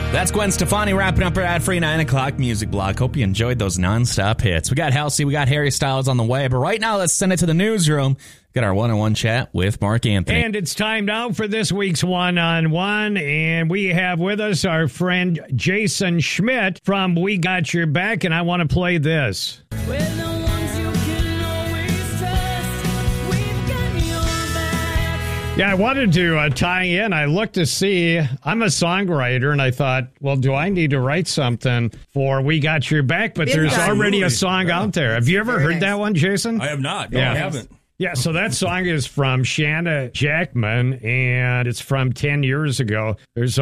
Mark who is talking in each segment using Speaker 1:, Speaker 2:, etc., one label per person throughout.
Speaker 1: That's Gwen Stefani wrapping up our ad-free 9 o'clock music block. Hope you enjoyed those non-stop hits. We got Halsey, we got Harry Styles on the way, but right now let's send it to the newsroom. Got our one-on-one chat with Mark Anthony.
Speaker 2: And it's time now for this week's one-on-one, and we have with us our friend Jason Schmidt from We Got Your Back, and I want to play this. Yeah, I wanted to tie in. I looked to see, I'm a songwriter, and I thought, well, do I need to write something for We Got Your Back? But there's already a song out there. Have you ever heard that one, Jason?
Speaker 3: I have not. No, I haven't.
Speaker 2: Yeah, so that song is from Shanna Jackman, and it's from 10 years ago. There's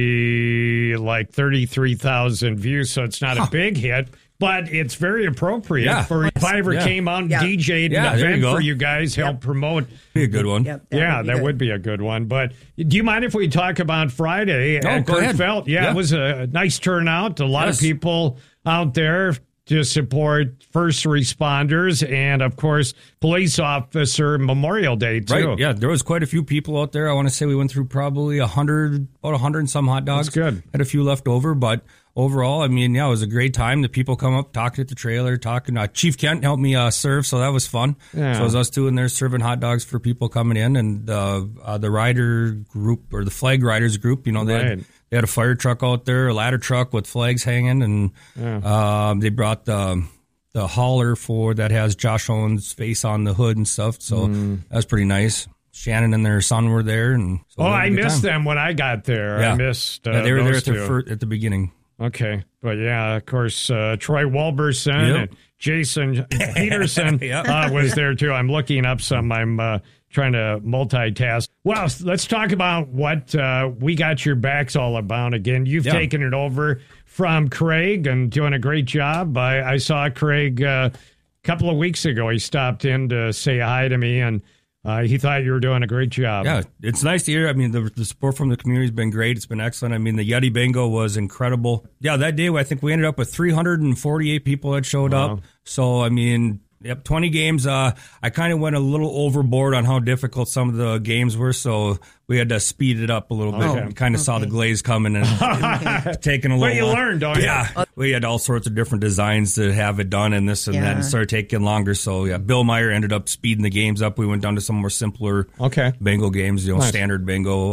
Speaker 2: only like 33,000 views, so it's not a big hit. But it's very appropriate for if I ever came out and DJ'd an event for you guys, help promote.
Speaker 3: Be a good one.
Speaker 2: That would be a good one. But do you mind if we talk about Friday at Kurt Felt? Yeah, it was a nice turnout. A lot of people out there to support first responders and, of course, police officer Memorial Day, too.
Speaker 3: Right, yeah. There was quite a few people out there. I want to say we went through probably about 100 and some hot dogs.
Speaker 2: That's good.
Speaker 3: Had a few left over, but overall, I mean, it was a great time. The people come up, talking at the trailer, talking. Chief Kent helped me serve, so that was fun. Yeah. So it was us two in there serving hot dogs for people coming in, and the rider group, or the flag riders group, they had a fire truck out there, a ladder truck with flags hanging, and they brought the hauler that has Josh Owen's face on the hood and stuff. So that was pretty nice. Shannon and their son were there, and so
Speaker 2: I missed them when I got there.
Speaker 3: Yeah.
Speaker 2: I missed.
Speaker 3: They were there at the beginning.
Speaker 2: Okay, but yeah, of course, Troy Wilberson and Jason Peterson was there too. I'm looking up some. I'm trying to multitask. Well, let's talk about what We Got Your Back's all about. Again, you've taken it over from Craig and doing a great job. I saw Craig a couple of weeks ago. He stopped in to say hi to me, and he thought you were doing a great job.
Speaker 3: Yeah, it's nice to hear. I mean, the support from the community has been great. It's been excellent. I mean, the Yeti Bingo was incredible. Yeah, that day I think we ended up with 348 people that showed up. So, I mean, 20 games. I kind of went a little overboard on how difficult some of the games were, so we had to speed it up a little bit. We kind of saw the glaze coming and taking a little.
Speaker 2: But you learned, don't you?
Speaker 3: Yeah, we had all sorts of different designs to have it done and this and that, and started taking longer. So yeah, Bill Meyer ended up speeding the games up. We went down to some more simpler bingo games. Standard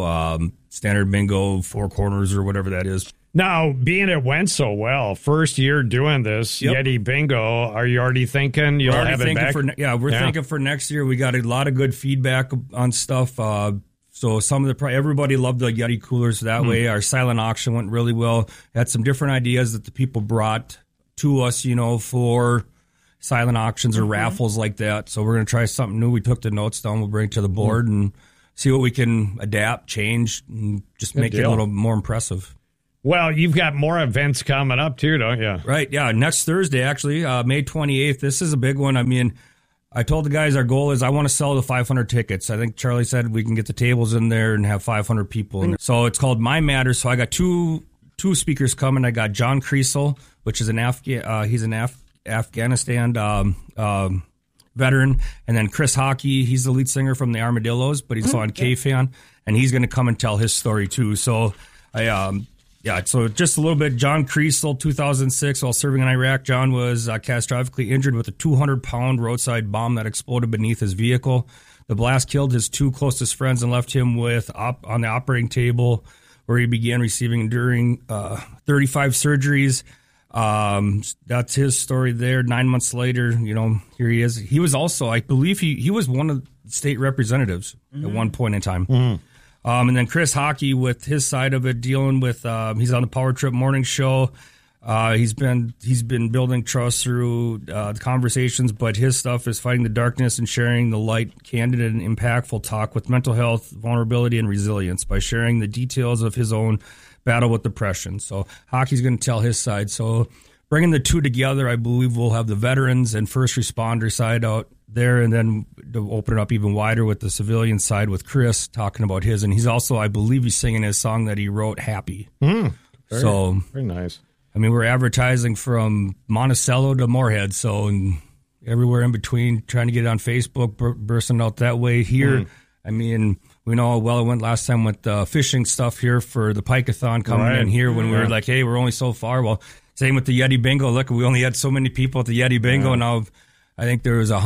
Speaker 3: bingo, four corners or whatever that is.
Speaker 2: Now, being it went so well, first year doing this, Yeti Bingo, are you already thinking you'll have it back?
Speaker 3: We're thinking for next year. We got a lot of good feedback on stuff. So everybody loved the Yeti coolers that way. Our silent auction went really well. Had some different ideas that the people brought to us, for silent auctions or raffles like that. So we're going to try something new. We took the notes down. We'll bring it to the board and see what we can adapt, change, and just make it a little more impressive.
Speaker 2: Well, you've got more events coming up, too, don't you?
Speaker 3: Right, yeah. Next Thursday, actually, May 28th. This is a big one. I mean, I told the guys our goal is I want to sell the 500 tickets. I think Charlie said we can get the tables in there and have 500 people in there. So it's called My Matters. So I got two speakers coming. I got John Kriesel, which is he's an Afghanistan veteran. And then Chris Hockey, he's the lead singer from the Armadillos, but he's also on K-Fan. And he's going to come and tell his story, too. So so just a little bit. John Kriesel, 2006, while serving in Iraq, John was catastrophically injured with a 200-pound roadside bomb that exploded beneath his vehicle. The blast killed his two closest friends and left him on the operating table, where he began receiving during 35 surgeries. That's his story there. 9 months later, here he is. He was also, I believe, he was one of the state representatives at one point in time. And then Chris Hockey with his side of it, dealing with he's on the Power Trip morning show. He's been building trust through the conversations, but his stuff is fighting the darkness and sharing the light, candid and impactful talk with mental health, vulnerability, and resilience by sharing the details of his own battle with depression. So Hockey's going to tell his side. So bringing the two together, I believe we'll have the veterans and first responder side out there, and then to open it up even wider with the civilian side with Chris talking about his. And he's also, I believe he's singing his song that he wrote, Happy.
Speaker 2: Very nice.
Speaker 3: I mean, we're advertising from Monticello to Moorhead, and everywhere in between, trying to get it on Facebook, bursting out that way here. I mean, We know how well it went last time with fishing stuff here for the Pike-a-thon coming in here when we were like, hey, we're only so far. Well, same with the Yeti Bingo. Look, we only had so many people at the Yeti Bingo. Now, I think there was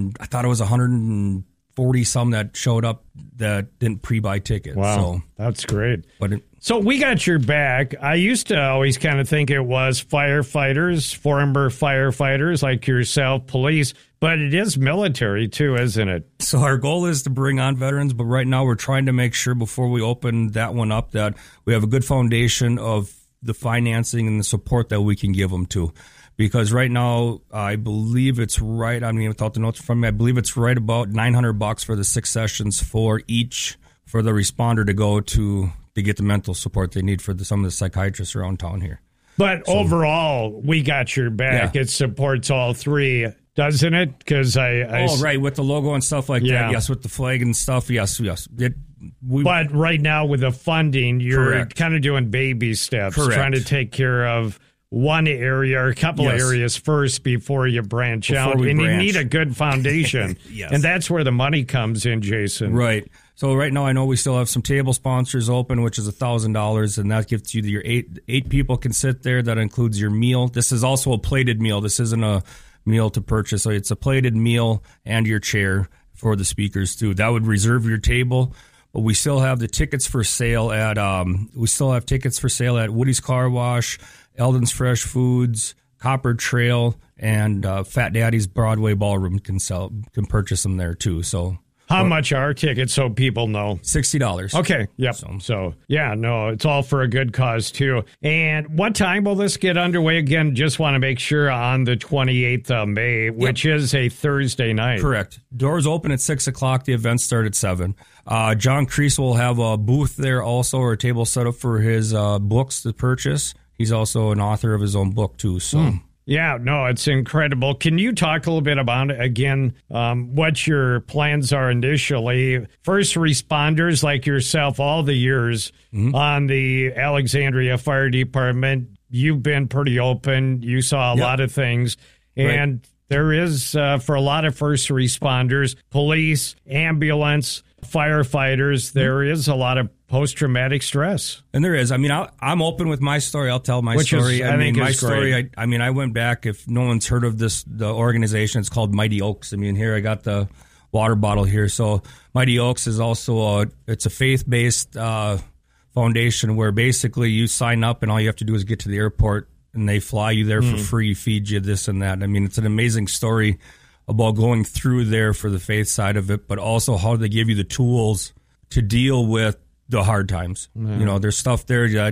Speaker 3: 140 some that showed up that didn't pre-buy tickets.
Speaker 2: Wow,
Speaker 3: so,
Speaker 2: that's great.
Speaker 3: But
Speaker 2: so we got your back. I used to always kind of think it was firefighters, former firefighters like yourself, police, but it is military too, isn't it?
Speaker 3: So our goal is to bring on veterans, but right now we're trying to make sure before we open that one up that we have a good foundation of the financing and the support that we can give them to. Because right now, I believe it's right, I mean, without the notes from me, I believe it's right about $900 for the 6 sessions for each, for the responder to go to get the mental support they need for some of the psychiatrists around town here.
Speaker 2: But overall, we got your back. Yeah. It supports all three, doesn't it? Because
Speaker 3: right, with the logo and stuff like that. Yes, with the flag and stuff. Yes.
Speaker 2: But right now with the funding, you're kind of doing baby steps, trying to take care of one area or a couple of areas first before you branch out. And you need a good foundation. And that's where the money comes in, Jason.
Speaker 3: Right. So right now I know we still have some table sponsors open, which is $1,000, and that gives you your eight people can sit there. That includes your meal. This is also a plated meal. This isn't a meal to purchase. So it's a plated meal and your chair for the speakers too. That would reserve your table. But we still have the tickets for sale at Woody's Car Wash, Eldon's Fresh Foods, Copper Trail, and Fat Daddy's Broadway Ballroom can purchase them there too. So
Speaker 2: how much are tickets so people know?
Speaker 3: $60.
Speaker 2: Okay. Yep. So it's all for a good cause too. And what time will this get underway again? Just want to make sure on the 28th of May, which is a Thursday night.
Speaker 3: Correct. Doors open at 6 o'clock. The event starts at 7. John Kreese will have a booth there also, or a table set up for his books to purchase. He's also an author of his own book too. So.
Speaker 2: Yeah, no, it's incredible. Can you talk a little bit about, again, what your plans are initially? First responders like yourself, all the years on the Alexandria Fire Department, you've been pretty open. You saw a lot of things. And there is, for a lot of first responders, police, ambulance, firefighters, there is a lot of post-traumatic stress.
Speaker 3: And there is. I mean, I'm open with my story. I'll tell my story. I went back, if no one's heard of the organization, it's called Mighty Oaks. I mean, here I got the water bottle here. So Mighty Oaks is also it's a faith-based foundation where basically you sign up and all you have to do is get to the airport and they fly you there for free, feed you this and that. I mean, it's an amazing story about going through there for the faith side of it, but also how they give you the tools to deal with the hard times. You know, there's stuff there that,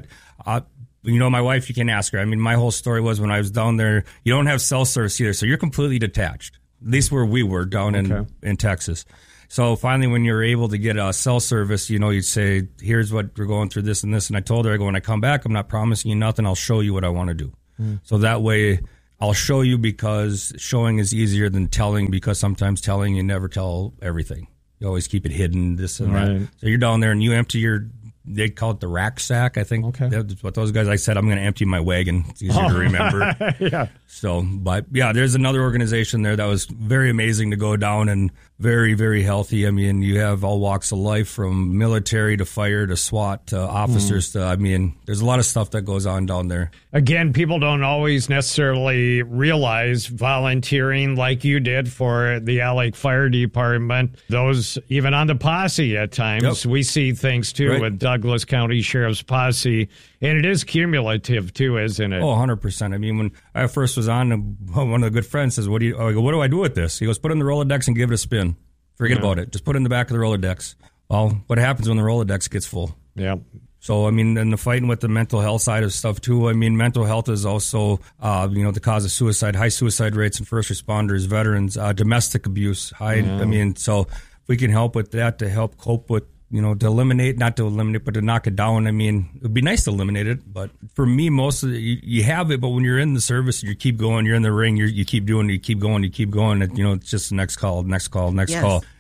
Speaker 3: my wife, you can ask her. I mean, my whole story was when I was down there, you don't have cell service either, so you're completely detached. At least where we were down in Texas. So finally, when you're able to get a cell service, you'd say, here's what we're going through, this and this. And I told her, I go, when I come back, I'm not promising you nothing. I'll show you what I want to do. So that way I'll show you, because showing is easier than telling, because sometimes telling, you never tell everything. You always keep it hidden, this and that. So you're down there and you empty they call it the rack sack, I think. Okay. That's what those guys, I said, I'm going to empty my wagon. It's easier to remember. So, but there's another organization there that was very amazing to go down, and very, very healthy. I mean, you have all walks of life, from military to fire to SWAT to officers to, there's a lot of stuff that goes on down there.
Speaker 2: Again, people don't always necessarily realize volunteering like you did for the Alec Fire Department. Those, even on the posse at times, we see things too with Douglas County Sheriff's Posse. And it is cumulative too, isn't it?
Speaker 3: Oh, 100%. I mean, when I first was on, one of the good friends says, I go, what do I do with this? He goes, put it in the Rolodex and give it a spin. Forget about it. Just put it in the back of the Rolodex. Well, what happens when the Rolodex gets full?
Speaker 2: Yeah.
Speaker 3: So, and the fighting with the mental health side of stuff too. mental health is also, the cause of suicide, high suicide rates in first responders, veterans, domestic abuse. So if we can help with that, to help cope with, not to eliminate, but to knock it down. It would be nice to eliminate it, but for me, most of you have it, but when you're in the service, you keep going, you're in the ring, you keep doing it, you keep going, it's just next call.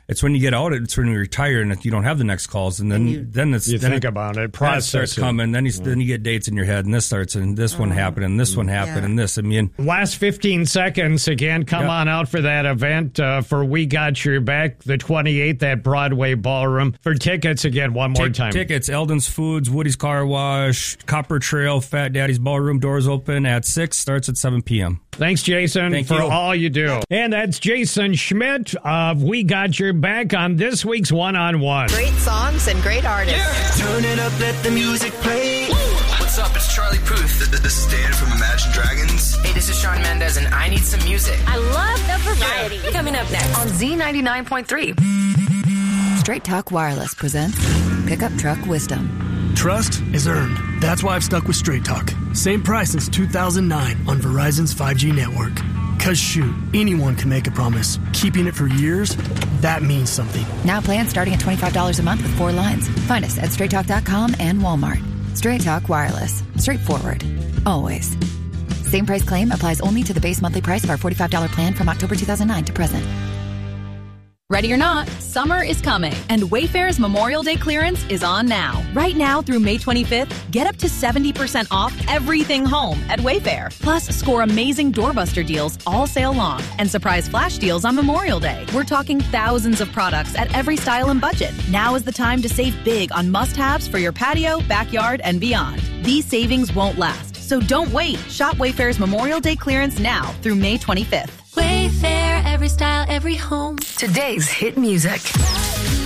Speaker 3: It's when you get out, it's when you retire and you don't have the next calls, and then
Speaker 2: you think about it, process
Speaker 3: starts coming. Then you get dates in your head, and this starts, and this one happened, and this one happened, and this. I mean,
Speaker 2: last 15 seconds again. Come on out for that event for We Got Your Back, the 28th at Broadway Ballroom. For tickets again, one more time.
Speaker 3: Tickets: Eldon's Foods, Woody's Car Wash, Copper Trail, Fat Daddy's Ballroom. Doors open at 6. Starts at 7 p.m.
Speaker 2: Thanks, Jason, for all you do. And that's Jason Schmidt of We Got Your Back on this week's One-on-One.
Speaker 4: Great songs and great artists.
Speaker 5: Yeah. Turn it up, let the music play. What's up? It's Charlie Puth. This is Dan from Imagine Dragons.
Speaker 6: Hey, this is Shawn Mendes, and I need some music.
Speaker 7: I love the variety.
Speaker 4: Yeah. Coming up next on Z99.3. Straight Talk Wireless presents Pickup Truck Wisdom.
Speaker 8: Trust is earned. That's why I've stuck with Straight Talk. Same price since 2009 on Verizon's 5G network. Cause shoot, anyone can make a promise. Keeping it for years, that means something.
Speaker 4: Now plans starting at $25 a month with 4 lines. Find us at straighttalk.com and Walmart. Straight Talk Wireless. Straightforward. Always. Same price claim applies only to the base monthly price of our $45 plan from October 2009 to present.
Speaker 9: Ready or not, summer is coming, and Wayfair's Memorial Day clearance is on now. Right now through May 25th, get up to 70% off everything home at Wayfair. Plus, score amazing doorbuster deals all sale long and surprise flash deals on Memorial Day. We're talking thousands of products at every style and budget. Now is the time to save big on must-haves for your patio, backyard, and beyond. These savings won't last, so don't wait. Shop Wayfair's Memorial Day clearance now through May 25th.
Speaker 7: Wayfair, every style, every home.
Speaker 4: Today's hit music.